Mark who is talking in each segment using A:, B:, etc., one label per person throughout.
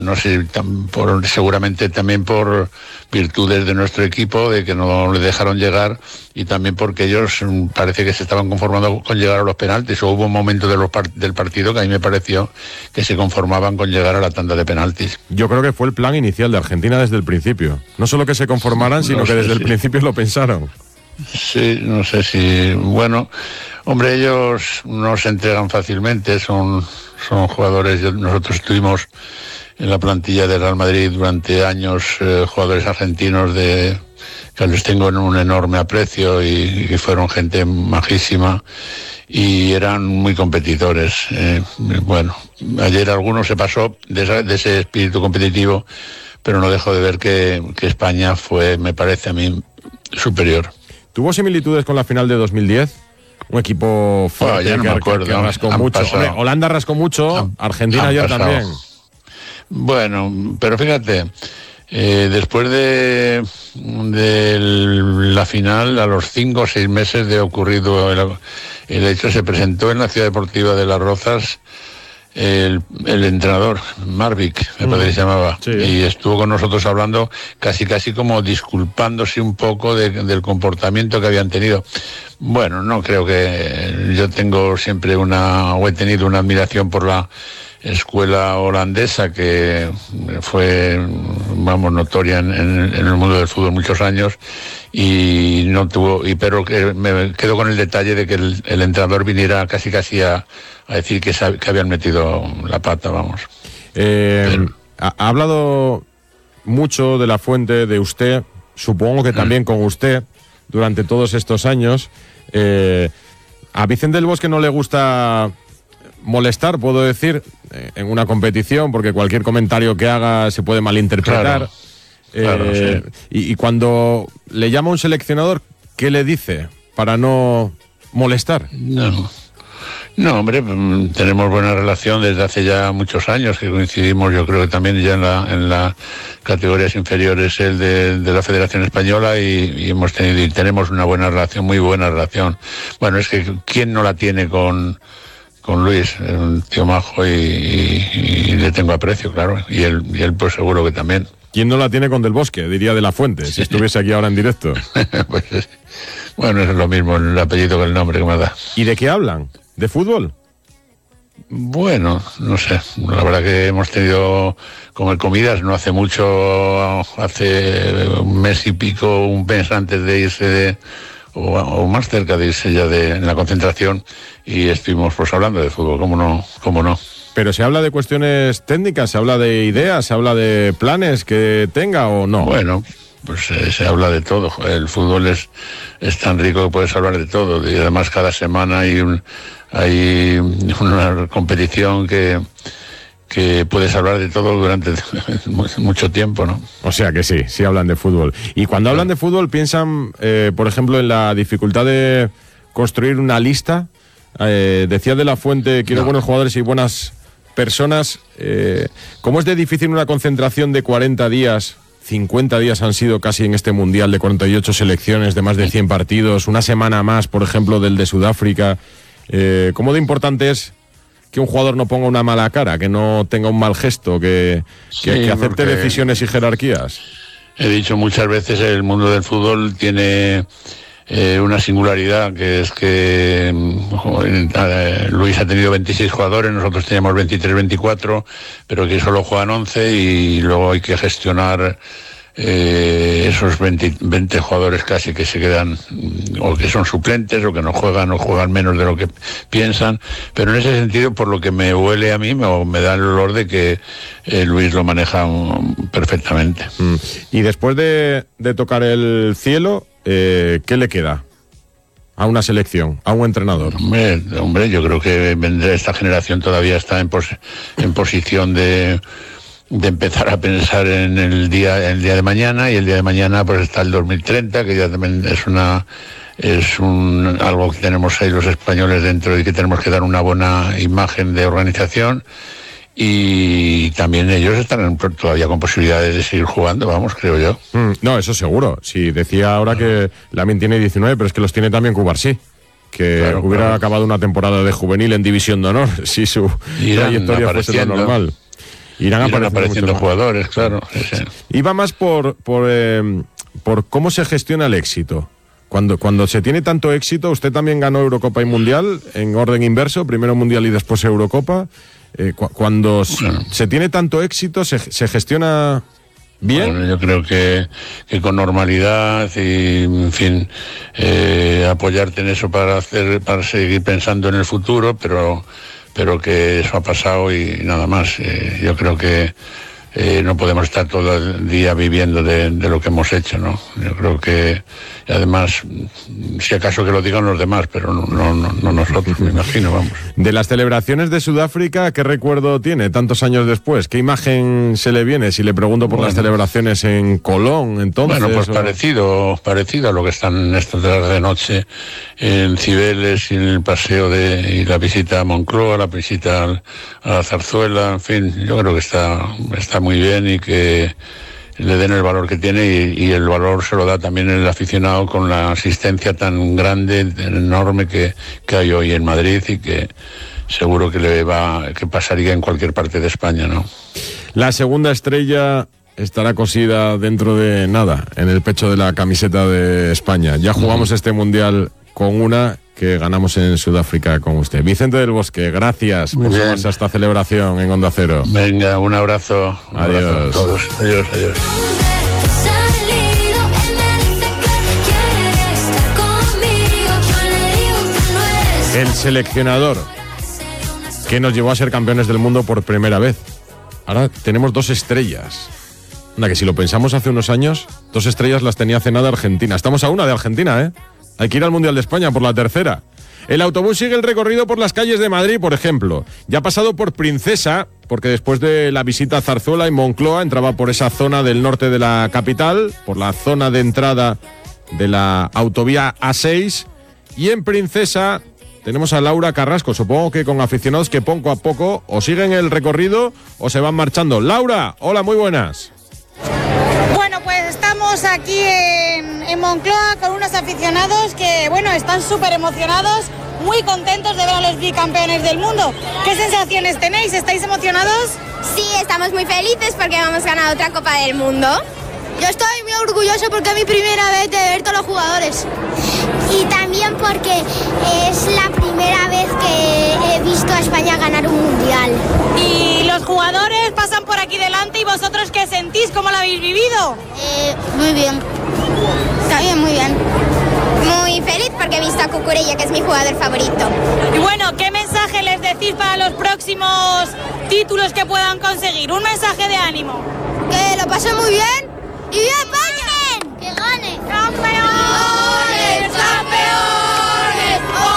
A: No sé, seguramente también por virtudes de nuestro equipo, de que no le dejaron llegar, y también porque ellos parece que se estaban conformando con llegar a los penaltis. O hubo un momento del partido que a mí me pareció que se conformaban con llegar a la tanda de penaltis.
B: Yo creo que fue el plan inicial de Argentina desde el principio. No solo que se conformaran, sino que desde el principio lo pensaron.
A: Sí, no sé si... Bueno, hombre, ellos no se entregan fácilmente, son jugadores... Nosotros estuvimos en la plantilla del Real Madrid durante años, jugadores argentinos que les tengo en un enorme aprecio y fueron gente majísima y eran muy competidores. Bueno, ayer alguno se pasó de ese espíritu competitivo, pero no dejo de ver que España fue, me parece a mí, superior.
B: ¿Tuvo similitudes con la final de 2010? Un equipo fuerte,
A: ya no me acuerdo,
B: que rascó mucho. Hombre, Holanda rascó mucho, Argentina ayer también.
A: Bueno, pero fíjate, después de la final, a los 5 o 6 meses de ocurrido el hecho, se presentó en la Ciudad Deportiva de Las Rozas el entrenador, Marvik, me parece que se llamaba, sí. Y estuvo con nosotros hablando casi como disculpándose un poco del comportamiento que habían tenido. Bueno, no creo que... Yo tengo siempre he tenido una admiración por la escuela holandesa, que fue, notoria en el mundo del fútbol muchos años, pero que me quedo con el detalle de que el entrenador viniera casi a decir que habían metido la pata, vamos.
B: Ha hablado mucho de La Fuente, de usted, supongo que también con usted, durante todos estos años. A Vicente del Bosque no le gusta molestar, puedo decir, en una competición, porque cualquier comentario que haga se puede malinterpretar.
A: Claro, sí.
B: Y cuando le llama un seleccionador, ¿qué le dice para no molestar?
A: No, hombre, tenemos buena relación desde hace ya muchos años, que coincidimos, yo creo que también ya en las categorías inferiores de la Federación Española, y tenemos una buena relación, muy buena relación. Bueno, es que ¿quién no la tiene con Luis? Es un tío majo y le tengo aprecio, claro, y él pues seguro que también.
B: ¿Quién no la tiene con Del Bosque? Diría De La Fuente, si estuviese aquí ahora en directo.
A: Pues bueno, es lo mismo el apellido que el nombre que me da.
B: ¿Y de qué hablan? ¿De fútbol?
A: Bueno, no sé, la verdad que hemos tenido comer comidas no hace mucho, hace un mes y pico, un mes antes de irse o más cerca de irse ya en la concentración, y estuvimos pues hablando de fútbol, cómo no.
B: ¿Pero se habla de cuestiones técnicas, se habla de ideas, se habla de planes que tenga o no?
A: Bueno, pues se habla de todo. El fútbol es tan rico que puedes hablar de todo, y además cada semana hay una competición que puedes hablar de todo durante mucho tiempo, ¿no?
B: O sea que sí hablan de fútbol. Y cuando hablan de fútbol piensan, por ejemplo, en la dificultad de construir una lista. Decía De La Fuente, quiero buenos jugadores y buenas personas. ¿Cómo es de difícil una concentración de 40 días? 50 días han sido casi en este Mundial, de 48 selecciones, de más de 100 partidos, una semana más, por ejemplo, del de Sudáfrica. ¿Cómo de importante es que un jugador no ponga una mala cara, que no tenga un mal gesto, que acepte decisiones y jerarquías?
A: He dicho muchas veces, el mundo del fútbol tiene una singularidad, que es que Luis ha tenido 26 jugadores, nosotros teníamos 23, 24, pero que solo juegan 11, y luego hay que gestionar esos 20 jugadores casi que se quedan, o que son suplentes, o que no juegan, o juegan menos de lo que piensan. Pero en ese sentido, por lo que me huele a mí, me da el olor de que Luis lo maneja perfectamente.
B: Y después de tocar el cielo, ¿qué le queda a una selección, a un entrenador?
A: Hombre, yo creo que esta generación todavía está en posición de empezar a pensar en el día de mañana, y el día de mañana pues está el 2030, que ya también es algo que tenemos ahí los españoles dentro, y que tenemos que dar una buena imagen de organización. Y también ellos están todavía con posibilidades de seguir jugando, vamos, creo yo.
B: No, eso seguro. Sí, decía ahora que Lamine tiene 19, pero es que los tiene también Cubarsí, que hubiera acabado una temporada de juvenil en División de Honor, si su trayectoria fuese lo normal. irán
A: apareciendo jugadores, claro. Sí.
B: Y va más por cómo se gestiona el éxito. Cuando se tiene tanto éxito, usted también ganó Eurocopa y Mundial en orden inverso, primero Mundial y después Eurocopa. Cuando se tiene tanto éxito, se gestiona bien.
A: Bueno, yo creo que con normalidad y, en fin, apoyarte en eso para seguir pensando en el futuro, pero que eso ha pasado y nada más. Yo creo que no podemos estar todo el día viviendo de lo que hemos hecho, ¿no? Yo creo que, además, si acaso que lo digan los demás, pero no nosotros, me imagino, vamos.
B: De las celebraciones de Sudáfrica, ¿qué recuerdo tiene tantos años después? ¿Qué imagen se le viene si le pregunto por las celebraciones en Colón, entonces?
A: Bueno, pues parecido a lo que están estas de noche en Cibeles, y en el paseo y la visita a Moncloa, la visita a la Zarzuela, en fin, yo creo que está muy bien y que le den el valor que tiene y el valor se lo da también el aficionado con la asistencia tan grande, enorme que hay hoy en Madrid y que seguro que pasaría en cualquier parte de España, ¿no?
B: La segunda estrella estará cosida dentro de nada en el pecho de la camiseta de España. Ya jugamos este Mundial con una que ganamos en Sudáfrica con usted. Vicente del Bosque, gracias por sumarse a esta celebración en Onda Cero.
A: Venga, un abrazo.
B: Adiós.
A: Abrazo a todos. Adiós.
B: El seleccionador que nos llevó a ser campeones del mundo por primera vez. Ahora tenemos 2 estrellas. Anda, que si lo pensamos hace unos años, 2 estrellas las tenía hace nada Argentina. Estamos a una de Argentina, ¿eh? Hay que ir al Mundial de España por la tercera. El autobús sigue el recorrido por las calles de Madrid, por ejemplo. Ya ha pasado por Princesa, porque después de la visita a Zarzuela y Moncloa entraba por esa zona del norte de la capital, por la zona de entrada de la autovía A6. Y en Princesa tenemos a Laura Carrasco, supongo que con aficionados que poco a poco o siguen el recorrido o se van marchando. Laura, hola, muy buenas.
C: Bueno, pues estamos aquí en Moncloa con unos aficionados que, bueno, están súper emocionados, muy contentos de ver a los bicampeones del mundo. ¿Qué sensaciones tenéis? ¿Estáis emocionados?
D: Sí, estamos muy felices porque hemos ganado otra Copa del Mundo.
E: Yo estoy muy orgulloso porque es mi primera vez de ver todos los jugadores.
D: Y también porque es la primera vez que he visto a España ganar un mundial.
C: Y los jugadores pasan por aquí delante y vosotros ¿qué sentís? ¿Cómo lo habéis vivido?
E: Muy bien. Está bien, muy bien.
D: Muy feliz porque he visto a Cucurella, que es mi jugador favorito.
C: Y bueno, ¿qué mensaje les decís para los próximos títulos que puedan conseguir? Un mensaje de ánimo.
E: Que lo pasen muy bien. ¡Y viva España!
D: ¡Que gane!
E: ¡Campeones! ¡Campeones!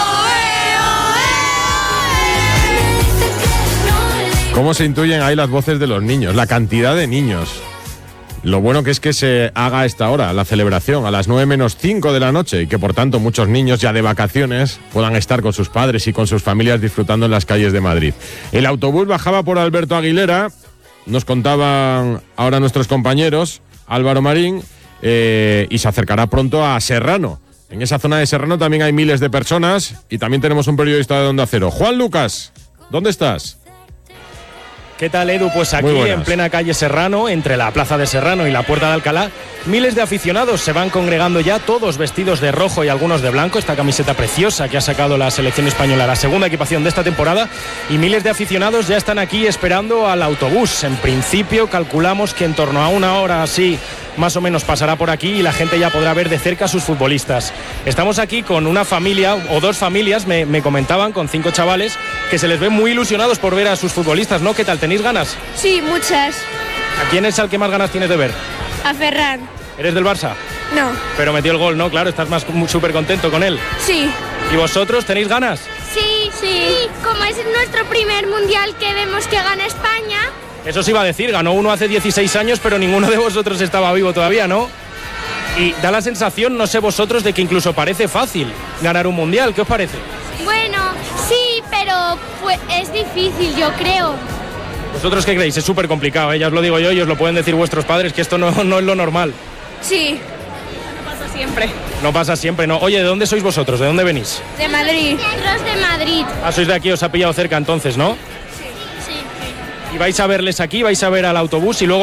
B: ¿Cómo se intuyen ahí las voces de los niños? La cantidad de niños. Lo bueno que es que se haga a esta hora la celebración, a las 9:05 de la noche, y que por tanto muchos niños ya de vacaciones puedan estar con sus padres y con sus familias disfrutando en las calles de Madrid. El autobús bajaba por Alberto Aguilera, nos contaban ahora nuestros compañeros, Álvaro Marín, y se acercará pronto a Serrano. En esa zona de Serrano también hay miles de personas y también tenemos un periodista de Onda Cero. Juan Lucas, ¿dónde estás?
F: ¿Qué tal, Edu? Pues aquí en plena calle Serrano, entre la Plaza de Serrano y la Puerta de Alcalá, miles de aficionados se van congregando ya, todos vestidos de rojo y algunos de blanco, esta camiseta preciosa que ha sacado la selección española, la segunda equipación de esta temporada, y miles de aficionados ya están aquí esperando al autobús. En principio calculamos que en torno a una hora así más o menos pasará por aquí y la gente ya podrá ver de cerca a sus futbolistas. Estamos aquí con una familia o 2 familias, me comentaban, con 5 chavales que se les ve muy ilusionados por ver a sus futbolistas, ¿no? ¿Qué tal? ¿Tenéis ganas?
E: Sí, muchas.
F: ¿A quién es el que más ganas tienes de ver?
E: A Ferran.
F: ¿Eres del Barça?
E: No.
F: Pero metió el gol, ¿no? Claro, estás súper contento con él.
E: Sí.
F: ¿Y vosotros tenéis ganas?
D: Sí. Como es nuestro primer mundial que vemos que gana España.
F: Eso sí iba a decir, ganó uno hace 16 años, pero ninguno de vosotros estaba vivo todavía, ¿no? Y da la sensación, no sé vosotros, de que incluso parece fácil ganar un mundial. ¿Qué os parece?
D: Bueno, sí, pero pues, es difícil, yo creo.
F: ¿Vosotros qué creéis? Es súper complicado, ¿eh? Ya os lo digo yo y os lo pueden decir vuestros padres, que esto no es lo normal.
E: Sí. No pasa siempre.
F: No pasa siempre, no. Oye, ¿de dónde sois vosotros? ¿De dónde venís?
E: De Madrid.
D: Nosotros de Madrid.
F: Ah, sois de aquí, os ha pillado cerca entonces, ¿no?
D: Sí.
F: Y vais a verles aquí, vais a ver al autobús y luego